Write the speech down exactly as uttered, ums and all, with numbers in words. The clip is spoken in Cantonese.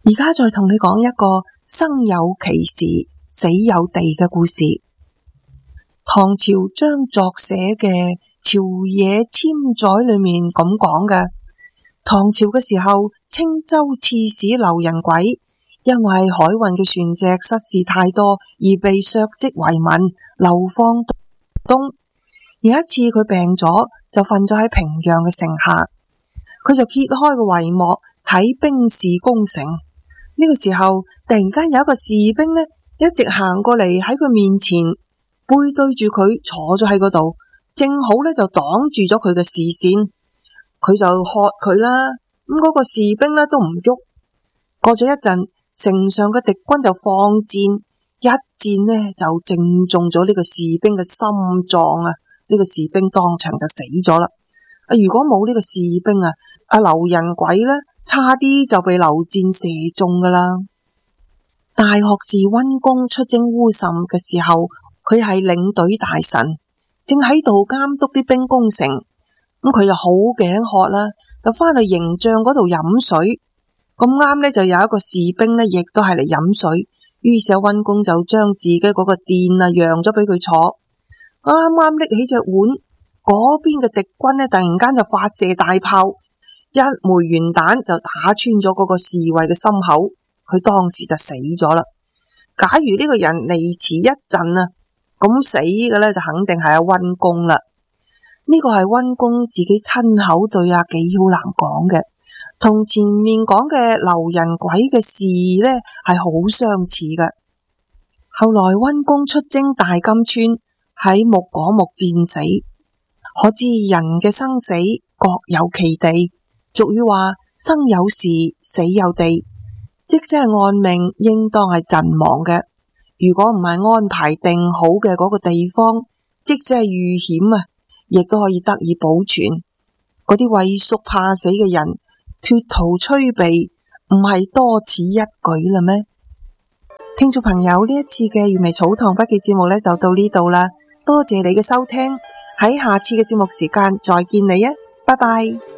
而家再同你講一個生有其時，死有地嘅故事。唐朝張作寫嘅《朝野簽載》裏面咁講嘅，唐朝嘅時候，青州刺史劉仁軌因為海運嘅船隻失事太多而被削職為民，流放東。有一次佢病咗，就瞓咗喺平陽嘅城下，佢就揭開個帷幕睇兵士攻城。呢個時候突然間有一個士兵呢，一直行過嚟喺佢面前，背對住佢坐咗喺嗰度，正好呢就擋住咗佢嘅視線。佢就喝佢啦，咁、那、嗰個士兵呢都唔喐。過咗一陣，城上嘅敵軍就放箭，一箭呢就正中咗呢個士兵嘅心臟啊！呢、這個士兵當場就死咗啦。啊，如果冇呢個士兵啊，阿劉仁軌呢，差啲就被流箭射中噶啦。大學士溫公出征烏什嘅時候，佢係領隊大臣，正喺度監督啲兵攻城。咁佢就好頸渴啦，就翻去營帳嗰度飲水。咁啱呢，就有一個士兵呢，亦都係嚟飲水。於是溫公就將自己嗰個墊啊讓咗俾佢坐。啱啱拎起隻碗，嗰邊嘅敵軍呢，突然間就發射大炮，一枚圓彈就打穿咗嗰個侍衛嘅心口，佢當時就死咗啦。假如呢個人離遲一陣啊，咁死嘅呢就肯定係阿溫公啦。呢個係溫公自己親口對阿紀曉嵐講嘅，同前面講嘅劉仁軌嘅事呢係好相似嘅。後來溫公出征大金川，喺木果木戰死，可知人嘅生死各有其地。俗語話生有時，死有地，即使係按命，應當係陣亡嘅。如果唔係安排定好嘅嗰個地方，即使係遇險啊，亦都可以得以保存。嗰啲畏縮怕死嘅人，脫逃趨避，唔係多此一舉啦咩？聽眾朋友，呢一次嘅粵微草堂筆記節目呢就到呢度啦，多謝你嘅收聽，喺下次嘅節目時間再見你啊，拜拜。